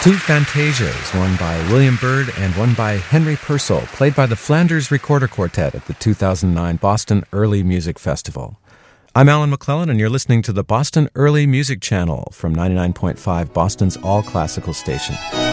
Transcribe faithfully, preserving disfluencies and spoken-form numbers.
Two Fantasias, one by William Byrd and one by Henry Purcell, played by the Flanders Recorder Quartet at the two thousand nine Boston Early Music Festival. I'm Alan McClellan, and you're listening to the Boston Early Music Channel from ninety-nine point five, Boston's all-classical station.